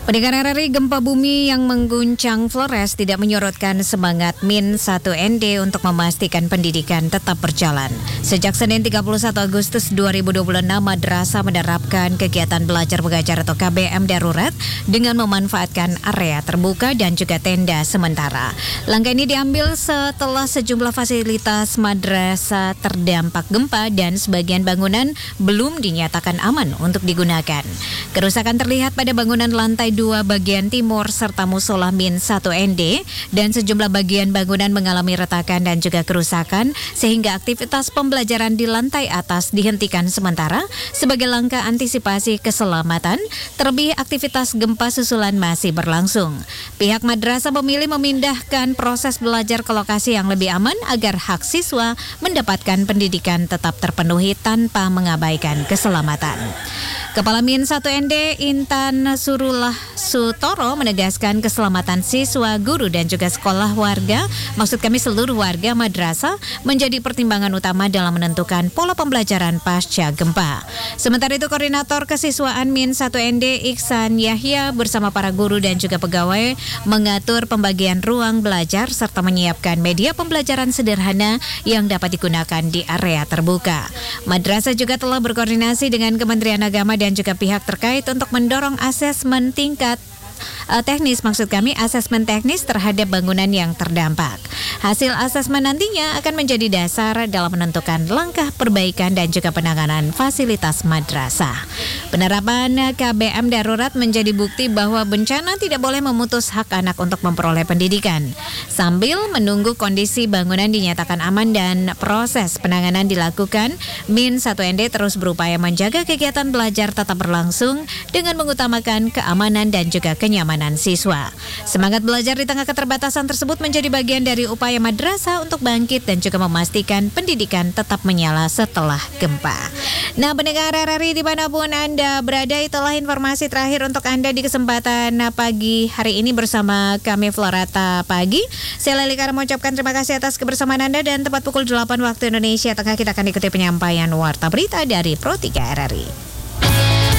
Pendengar RRI, gempa bumi yang mengguncang Flores tidak menyurutkan semangat Min1ND untuk memastikan pendidikan tetap berjalan. Sejak Senin 31 Agustus 2026, madrasah menerapkan kegiatan belajar mengajar atau KBM darurat dengan memanfaatkan area terbuka dan juga tenda sementara. Langkah ini diambil setelah sejumlah fasilitas madrasah terdampak gempa dan sebagian bangunan belum dinyatakan aman untuk digunakan. Kerusakan terlihat pada bangunan lantai 2 bagian timur serta musola Min1ND dan sejumlah bagian bangunan mengalami retakan dan juga kerusakan sehingga aktivitas pembelajaran di lantai atas dihentikan sementara sebagai langkah antisipasi keselamatan, terlebih aktivitas gempa susulan masih berlangsung. Pihak madrasah memilih memindahkan proses belajar ke lokasi yang lebih aman agar hak siswa mendapatkan pendidikan tetap terpenuhi tanpa mengabaikan keselamatan. Kepala Min1ND Intan Surullah Sutoro menegaskan keselamatan siswa, guru dan juga sekolah warga, maksud kami seluruh warga madrasah, menjadi pertimbangan utama dalam menentukan pola pembelajaran pasca gempa. Sementara itu Koordinator Kesiswaan Min1ND Iksan Yahya bersama para guru dan juga pegawai mengatur pembagian ruang belajar serta menyiapkan media pembelajaran sederhana yang dapat digunakan di area terbuka. Madrasah juga telah berkoordinasi dengan Kementerian Agama dan juga pihak terkait untuk mendorong asesmen asesmen teknis terhadap bangunan yang terdampak. Hasil asesmen nantinya akan menjadi dasar dalam menentukan langkah perbaikan dan juga penanganan fasilitas madrasah. Penerapan KBM darurat menjadi bukti bahwa bencana tidak boleh memutus hak anak untuk memperoleh pendidikan. Sambil menunggu kondisi bangunan dinyatakan aman dan proses penanganan dilakukan, Min1ND terus berupaya menjaga kegiatan belajar tetap berlangsung dengan mengutamakan keamanan dan juga kenyamanan siswa. Semangat belajar di tengah keterbatasan tersebut menjadi bagian dari upaya madrasah untuk bangkit dan juga memastikan pendidikan tetap menyala setelah gempa. Nah, pendengar RRI dimanapun Anda berada, itulah informasi terakhir untuk Anda di kesempatan pagi hari ini bersama kami Florata Pagi. Saya Leli Kara mengucapkan terima kasih atas kebersamaan Anda dan tepat pukul 8 waktu Indonesia Tengah kita akan ikuti penyampaian warta berita dari Pro 3 RRI.